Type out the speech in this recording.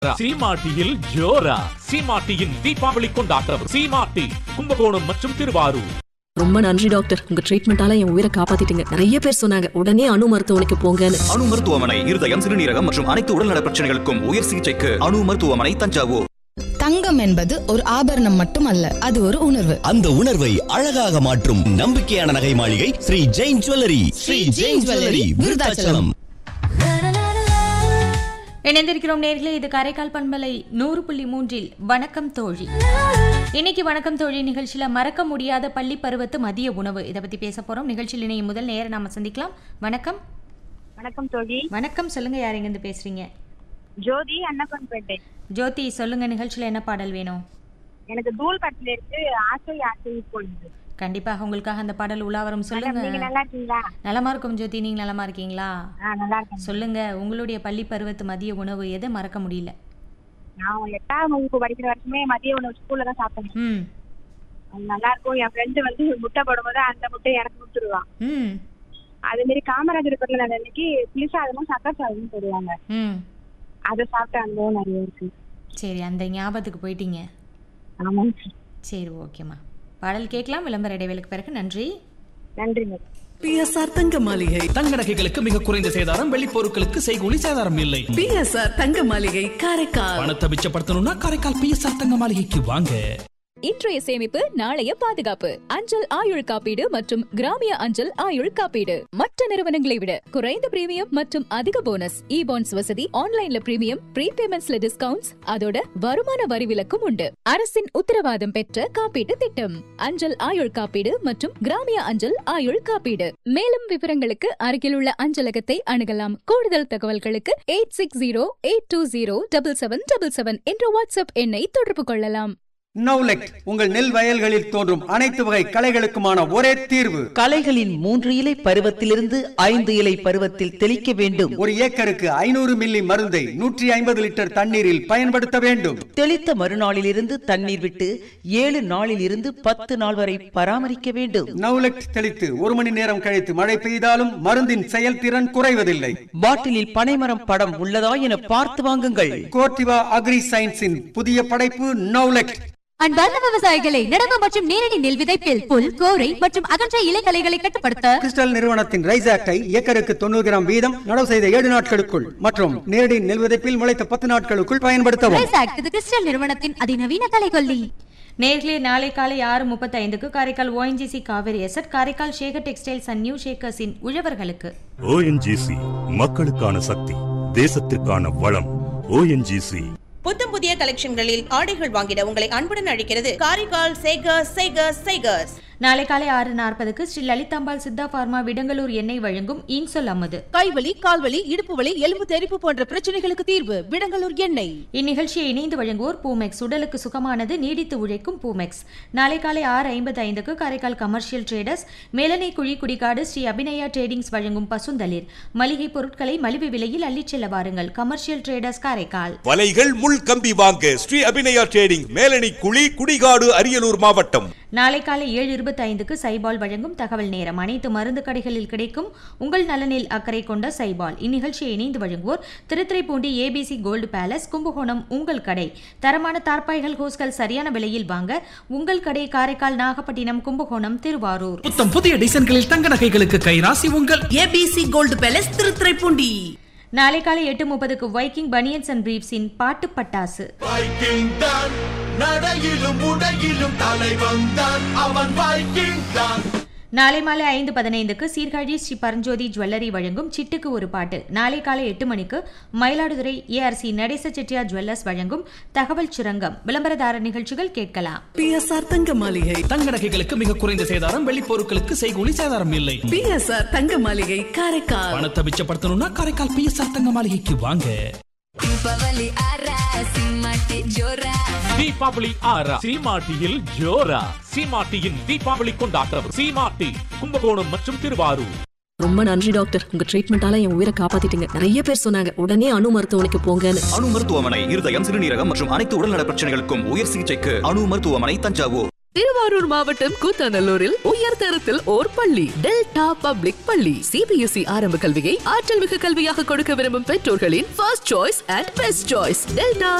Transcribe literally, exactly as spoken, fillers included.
சீமாட்டியில் ஜோரா. சீமாட்டியின் தீபாவளி கொண்டாட்டம். சீமாட்டி, கும்பகோணம் மற்றும் திருவாரூர். ரொம்ப நன்றி டாக்டர், உங்க ட்ரீட்மெண்டால என் உயிரை காப்பாத்திட்டீங்க. நிறைய பேர் சொன்னாங்க உடனே அணு மருத்துவமனைக்கு போங்கன்னு. அணு மருத்துவமனை இருதயம், சிறுநீரகம் மற்றும் அனைத்து உடல்நல பிரச்சனைகளுக்கும் உயர் சிகிச்சைக்கு அணு மருத்துவமனை, தஞ்சாவூர். தங்கம் என்பது ஒரு ஆபரணம் மட்டுமல்ல, அது ஒரு உணர்வு. அந்த உணர்வை அழகாக மாற்றும் நம்பிக்கையான நகை மாளிகை ஸ்ரீ ஜெயின் ஜுவல்லரி. ஸ்ரீ ஜெயின் ஜுவல்லரி, விருதாச்சலம். இணைந்திருக்கிறோம் நேர்களே, இது காரைக்கால் பண்பலை நூறு புள்ளி மூன்றில் வணக்கம் தோழி. இன்னைக்கு வணக்கம் தோழி நிகழ்ச்சியில மறக்க முடியாத பள்ளி பருவத்து மதிய உணவு இதை பத்தி பேச போறோம். நிகழ்ச்சியில் இணையும் முதல் நேரம் நாம சந்திக்கலாம். வணக்கம். வணக்கம் தோழி. வணக்கம், சொல்லுங்க, யார் எங்க இருந்து பேசுறீங்க? ஜோதி, அன்னப்பன்பேட்டை. ஜோதி, சொல்லுங்க, நிகழ்ச்சியில என்ன பாடல் வேணும்? எனக்கு தூள் பட்டில இருக்கு ஆசை ஆசை பொழுது. கண்டிப்பாக உங்களுக்காக அந்த பாடல் உலாவரும். சொல்லுங்க. நீங்க நல்லா இருக்கீங்களா? நலமா இருக்கும் ஜோதி, நீங்க நலமா இருக்கீங்களா? நல்லா இருக்கேன். சொல்லுங்க, உங்களுடைய பள்ளி பருவத்து மதிய உணவு எதை மறக்க முடியல? நான் எட்டாம் வகுப்பு படிக்கிற வருஷமே மதிய உணவு ஸ்கூல்ல தான் சாப்பிட்டேன். ம், அது நல்லா இருக்கும். என் ஃப்ரெண்டு வந்து முட்டை போடும்போது அந்த முட்டை எனக்கு கொடுத்துருவான். ம், அதே மாதிரி காமராஜர் பேர்ல அன்னைக்கு புளிசாதமும் சக்கரை சாதமும் போடுவாங்க. ம். அதை சாப்பிட்ட அனுபவம் நிறைய இருக்கு. சரி, அந்த ஞாபகத்துக்கு போயிட்டீங்க. ஆமாங்க. சரி, ஓகேம்மா. பாடல் கேட்கலாம். விளம்பர இடைவேளைக்கு பிறகு. நன்றி. நன்றிங்க. பிஎஸ்ஆர் தங்க மாளிகை. தங்க நகைகளுக்கு மிக குறைந்த சேதாரம், வெள்ளி பொருட்களுக்கு செய்கூலி சேதாரம் இல்லை. பிஎஸ்ஆர் தங்க மாளிகை, காரைக்கால். பணத்தை மிச்சப்படுத்தணும்னா காரைக்கால் பிஎஸ்ஆர் தங்க மாளிகைக்கு வாங்க. இன்றைய சேமிப்பு நாளைய பாதுகாப்பு. அஞ்சல் ஆயுள் காப்பீடு மற்றும் கிராமிய அஞ்சல் ஆயுள் காப்பீடு மற்ற நிறுவனங்களை விட குறைந்த பிரீமியம் மற்றும் அதிக போனஸ். இ பாண்ட்ஸ் வசதி, ஆன்லைன்ல பிரீமியம், ப்ரீபேமெண்ட்ஸ்ல டிஸ்கவுண்ட்ஸ், அதோட வருமான வரி விலக்கும் உண்டு. அரசின் உத்தரவாதம் பெற்ற காப்பீட்டு திட்டம் அஞ்சல் ஆயுள் காப்பீடு மற்றும் கிராமிய அஞ்சல் ஆயுள் காப்பீடு. மேலும் விவரங்களுக்கு அருகில் உள்ள அஞ்சலகத்தை அணுகலாம். கூடுதல் தகவல்களுக்கு eight six zero eight two zero double seven double seven என்ற வாட்ஸ்அப் எண்ணை தொடர்பு கொள்ளலாம். நவுலெக்ட், உங்கள் நெல் வயல்களில் தோன்றும் அனைத்து வகை களைகளுக்குமான ஒரே தீர்வு. களைகளின் மூன்று இலை பருவத்திலிருந்து ஐந்து இலை பருவத்தில் தெளிக்க வேண்டும். ஒரு ஏக்கருக்கு ஐநூறு மில்லி மருந்தை நூற்றி ஐம்பது லிட்டர் தண்ணீரில் பயன்படுத்த வேண்டும். தெளித்த மறுநாளிலிருந்து தண்ணீர் விட்டு ஏழு நாளில் இருந்து பத்து நாள் வரை பராமரிக்க வேண்டும். நவுலெக்ட் தெளித்து ஒரு மணி நேரம் கழித்து மழை பெய்தாலும் மருந்தின் செயல்திறன் குறைவதில்லை. பாட்டிலில் பனைமரம் படம் உள்ளதா என பார்த்து வாங்குங்கள். கோர்டிவா அக்ரி சயின்ஸின் புதிய படைப்பு நவுலெக்ட். அன்பார்ந்த விவசாயிகளை, நடவு மற்றும் நேரடி நெல் விதைப்பில் புல், கோரை மற்றும் அகன்ற இலைகளைகளை கட்டுப்படுத்த கிறிஸ்டல் நிறுவனத்தின் ரைஸ் ஆக்டை ஏக்கருக்கு தொண்ணூறு கிராம் வீதம் நடவு செய்த ஏழு நாட்களுக்குள் மற்றும் நேரடி நெல் விதைப்பில் முளைத்த பத்து நாட்களுக்குள் பயன்படுத்தவும். கிறிஸ்டல் நிறுவனத்தின் அதிநவீன கலைகொல்லி. நேர்களே, நாளை காலை ஆறு முப்பத்தி ஐந்துக்கு Karaikal ONGC Kaveri zed, Karaikal Shekar textiles and new ஷேக்கர்ஸின் உழவர்களுக்கு. ஓஎன்ஜிசி, மக்களுக்கான சக்தி, தேசத்திற்கான வளம். ஓஎன்ஜிசி. புத்தம் புதிய கலெக்ஷன்களில் ஆடைகள் வாங்கிட உங்களை அன்புடன் அழைக்கிறது காரைக்கால் சேகர்ஸ் சேகர்ஸ் சேகர்ஸ். நாளை காலை ஆறு நாற்பதுக்கு ஸ்ரீ லலிதாம்பாள் சித்தா பார்மா விடங்கலூர் எண்ணெய் வழங்கும் இன்சொல் அமுது. கைவலி, கால்வலி, இடுப்பு வலி, எலும்பு தெறிப்பு போன்ற பிரச்சனைகளுக்கு தீர்வு விடங்கலூர் எண்ணெய். இந்நிகழ்ச்சியை இணைந்து வழங்குவோர் பூமெக்ஸ், உடலுக்கு சுகமானது, நீடித்து உழைக்கும் பூமெக்ஸ். நாளை காலை ஆறு ஐம்பத்தி ஐந்துக்கு காரைக்கால் கமர்ஷியல் ட்ரேடர்ஸ் மேலனை குழி குடிகாடு ஸ்ரீ அபிநயா ட்ரேடிங்ஸ் வழங்கும் பசுந்தளிர் மளிகை பொருட்களை மலிவு விலையில் அள்ளிச் செல்ல வாருங்கள். Commercial traders Karaikal. வலைகள், முள் கம்பி வாங்க ஸ்ரீ அபிநயா ட்ரேடிங், மேலனை குழி குடிகாடு, அரியலூர் மாவட்டம். நாளை காலை ஏழு இருபத்தி ஐந்துக்கு சைபால் வழங்கும் தகவல் நேரம். அனைத்து மருந்து கடைகளில் கிடைக்கும் உங்கள் நலனில் அக்கறை கொண்ட சைபால். இந்நிகழ்ச்சியை இணைந்து வழங்குவோர் Thiruthuraipoondi ABC gold palace, Kumbakonam உங்கள் கடை. தரமான தார்பாய்கள், ஹோஸ்கள் சரியான விலையில் வாங்க உங்கள் கடை காரைக்கால், நாகப்பட்டினம், கும்பகோணம், திருவாரூர். புத்தம் புதிய டிசைன்களில் தங்க நகைகளுக்கு கைராசி உங்கள் ஏபிசி கோல்டு பேலஸ், திருத்துறைப்பூண்டி. நாளை காலை எட்டு முப்பதுக்கு வைக்கிங் பனியன்ஸ் அண்ட் பிரீப்ஸின் பாட்டு பட்டாசு. நாளை மாலை ஐந்து பதினைந்துக்கு சீர்காழி ஸ்ரீ பரஞ்சோதி ஜுவல்லரி வழங்கும் சிட்டுக்கு ஒரு பாட்டு. நாளை காலை எட்டு மணிக்கு மயிலாடுதுறை ஏஆர்சி நடேச செட்டியார் ஜுவல்லர்ஸ் வழங்கும் தகவல் சுரங்கம். விளம்பரதார நிகழ்ச்சிகள் கேட்கலாம். பிஎஸ்ஆர் தங்க மாளிகை. தங்க நகைகளுக்கு மிக குறைந்த சேதாரம், வெள்ளி பொருட்களுக்கு செய்கூலி சேதாரம் இல்லை. பிஎஸ்ஆர் தங்க மாளிகை, காரைக்கால். பணத்தை மிச்சப்படுத்தணும்னா காரைக்கால் பிஎஸ்ஆர் தங்க மாளிகைக்கு வாங்க. தீபாவளி ஆரா. சீமாட்டியில் ஜோரா. சீமாட்டியின் தீபாவளி கொண்டாட்டம். சீமாட்டி, கும்பகோணம் மற்றும் திருவாரூர். ரொம்ப நன்றி டாக்டர், உங்க ட்ரீட்மெண்டால என் உயிரை காப்பாத்திட்டீங்க. நிறைய பேர் சொன்னாங்க உடனே அணு மருத்துவமனைக்கு போங்கன்னு. அணு மருத்துவமனை இருதயம், சிறுநீரகம் மற்றும் அனைத்து உடல்நல பிரச்சனைகளுக்கும் உயர் சிகிச்சைக்கு அணு மருத்துவமனை, தஞ்சாவூர். திருவாரூர் மாவட்டம் கூத்தாநல்லூரில் உயர்தரத்தில் ஓர் பள்ளி டெல்டா பப்ளிக் பள்ளி சிபிஎஸ்இ ஆரம்ப கல்வியை ஆற்றல் மிகு கல்வியாக கொடுக்க விரும்பும் பெற்றோர்களின் first choice and best choice delta